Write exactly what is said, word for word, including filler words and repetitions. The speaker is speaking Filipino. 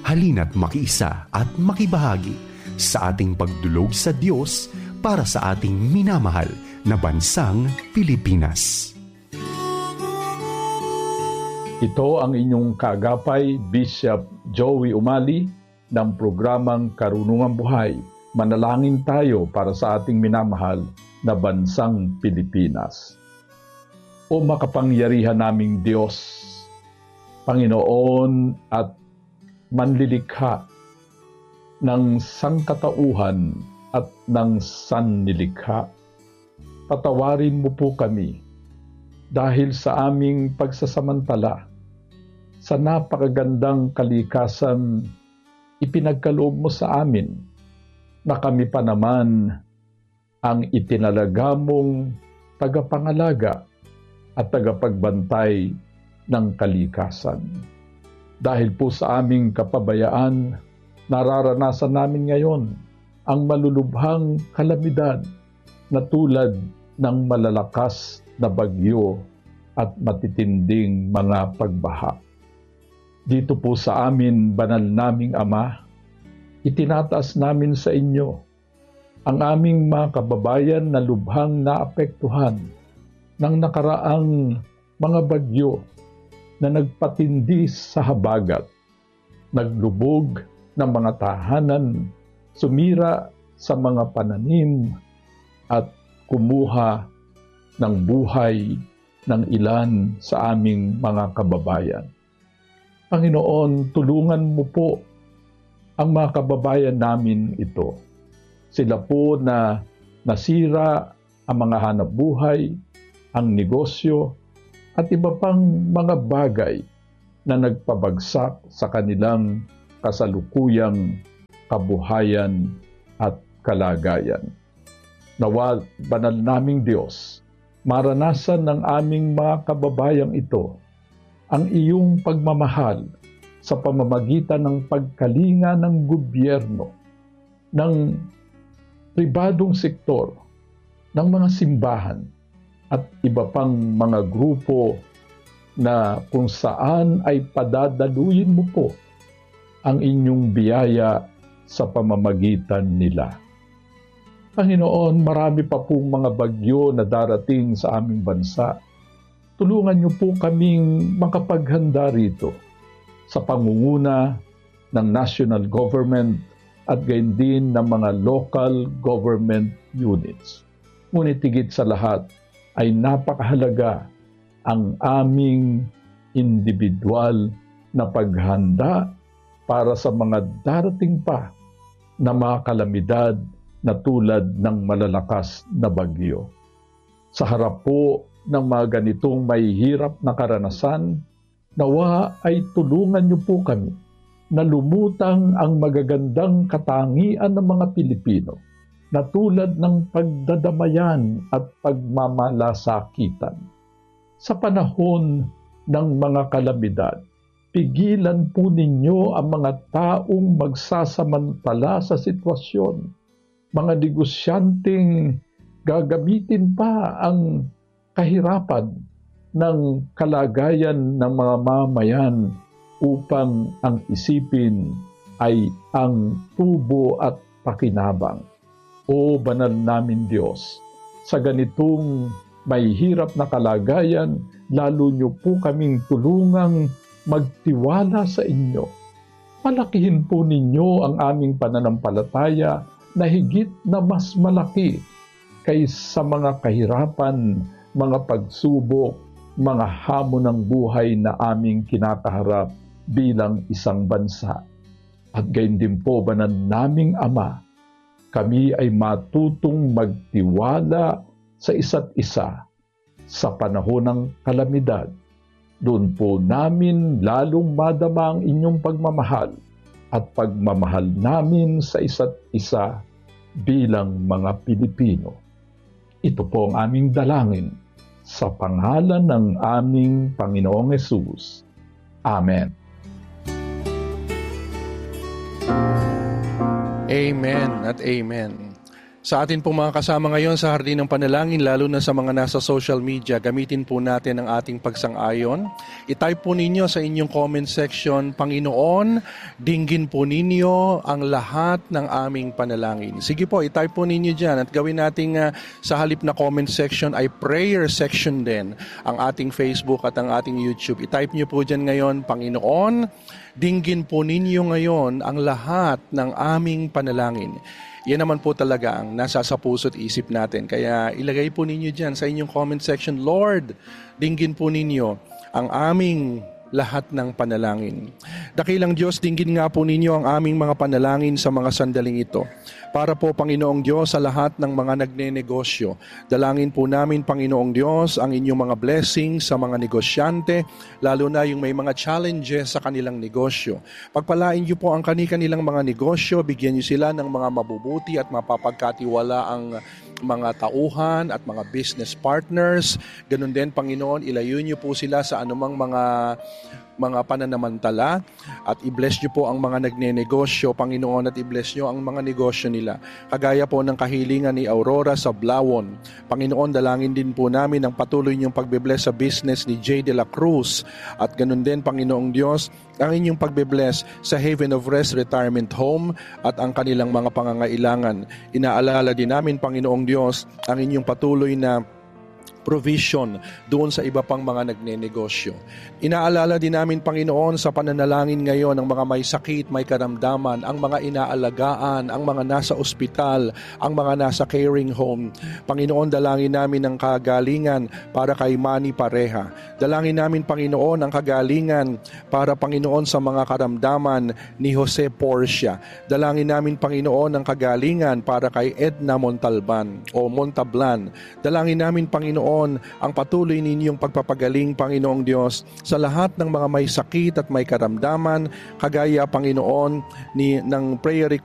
Halina't makiisa at makibahagi sa ating pagdulog sa Diyos para sa ating minamahal na bansang Pilipinas. Ito ang inyong kaagapay, Bishop Joey Umali ng programang Karunungang Buhay. Manalangin tayo para sa ating minamahal na bansang Pilipinas. O makapangyarihan naming Diyos, Panginoon at manlilikha ng sangkatauhan at ng sannilikha, patawarin mo po kami dahil sa aming pagsasamantala sa napakagandang kalikasan ipinagkaloob mo sa amin na kami pa naman ang itinalaga mong tagapangalaga at tagapagbantay ng kalikasan. Dahil po sa aming kapabayaan, nararanasan namin ngayon ang malulubhang kalamidad na tulad ng malalakas na bagyo at matitinding mga pagbaha. Dito po sa amin, banal naming Ama, itinataas namin sa inyo ang aming mga kababayan na lubhang naapektuhan ng nakaraang mga bagyo na nagpatindi sa habagat, naglubog ng mga tahanan, sumira sa mga pananim at kumuha ng buhay ng ilan sa aming mga kababayan. Panginoon, tulungan mo po ang mga kababayan namin ito. Sila po na nasira ang mga hanapbuhay, ang negosyo, at iba pang mga bagay na nagpabagsak sa kanilang kasalukuyang kabuhayan at kalagayan. Nawa, banal naming Diyos, maranasan ng aming mga kababayang ito ang iyong pagmamahal sa pamamagitan ng pagkalinga ng gobyerno, ng pribadong sektor, ng mga simbahan, at iba pang mga grupo na kung saan ay padadaluyin mo po ang inyong biyaya sa pamamagitan nila. Panginoon, marami pa pong mga bagyo na darating sa aming bansa. Tulungan niyo po kaming makapaghanda rito sa pangunguna ng national government at gayon din ng mga local government units. Ngunit higit sa lahat ay napakahalaga ang aming individual na paghanda para sa mga darating pa na mga kalamidad na tulad ng malalakas na bagyo. Sa harap po ng mga ganitong mahihirap na karanasan, nawa ay tulungan niyo po kami na lumutang ang magagandang katangian ng mga Pilipino na tulad ng pagdadamayan at pagmamalasakitan. Sa panahon ng mga kalamidad, pigilan po ninyo ang mga taong magsasamantala sa sitwasyon, mga negosyanteng gagamitin pa ang kahirapan ng kalagayan ng mga mamayan upang ang isipin ay ang tubo at pakinabang. O banal namin Diyos, sa ganitong may hirap na kalagayan, lalo niyo po kaming tulungang magtiwala sa inyo. Palakihin po ninyo ang aming pananampalataya na higit na mas malaki kaysa mga kahirapan, mga pagsubok, mga hamon ng buhay na aming kinakaharap bilang isang bansa. At gayon din po banal naming Ama, kami ay matutong magtiwala sa isa't isa sa panahon ng kalamidad. Doon po namin lalong madama ang inyong pagmamahal at pagmamahal namin sa isa't isa bilang mga Pilipino. Ito po ang aming dalangin sa pangalan ng aming Panginoong Hesus. Amen. Amen at amen. Sa atin po mga kasama ngayon sa Hardin ng Panalangin, lalo na sa mga nasa social media, gamitin po natin ang ating pagsang-ayon. I-type po ninyo sa inyong comment section, Panginoon, dinggin po ninyo ang lahat ng aming panalangin. Sige po, i-type po ninyo dyan at gawin nating uh, sa halip na comment section ay prayer section din ang ating Facebook at ang ating YouTube. I-type nyo po dyan ngayon, Panginoon, dinggin po ninyo ngayon ang lahat ng aming panalangin. Yan naman po talaga ang nasa sa puso't isip natin. Kaya ilagay po ninyo dyan sa inyong comment section, Lord, dinggin po ninyo ang aming lahat ng panalangin. Dakilang Diyos, dinggin nga po ninyo ang aming mga panalangin sa mga sandaling ito. Para po, Panginoong Diyos, sa lahat ng mga nagnenegosyo. Dalangin po namin, Panginoong Diyos, ang inyong mga blessings sa mga negosyante, lalo na yung may mga challenges sa kanilang negosyo. Pagpalain niyo po ang kani-kanilang mga negosyo, bigyan niyo sila ng mga mabubuti at mapapagkatiwala ang mga tauhan at mga business partners. Ganun din, Panginoon, ilayo niyo po sila sa anumang mga mga pananamantala at i-bless niyo po ang mga nagnenegosyo, Panginoon, at i-bless niyo ang mga negosyo nila. Kagaya po ng kahilingan ni Aurora sa Blawon. Panginoon, dalangin din po namin ang patuloy niyong pagbe-bless sa business ni Jay de la Cruz. At ganun din, Panginoong Diyos, ang inyong pagbe-bless sa Haven of Rest Retirement Home at ang kanilang mga pangangailangan. Inaalala din namin, Panginoong Diyos, ang inyong patuloy na provision doon sa iba pang mga nagnenegosyo. Inaalala din namin, Panginoon, sa pananalangin ngayon ng mga may sakit, may karamdaman, ang mga inaalagaan, ang mga nasa ospital, ang mga nasa caring home. Panginoon, dalangin namin ang kagalingan para kay Manny Pareha. Dalangin namin, Panginoon, ang kagalingan para, Panginoon, sa mga karamdaman ni Jose Porcia. Dalangin namin, Panginoon, ang kagalingan para kay Edna Montalban o Montablan. Dalangin namin, Panginoon, ang patuloy ninyong pagpapagaling, Panginoong Diyos, sa lahat ng mga may sakit at may karamdaman, kagaya, Panginoon, ni, ng prayer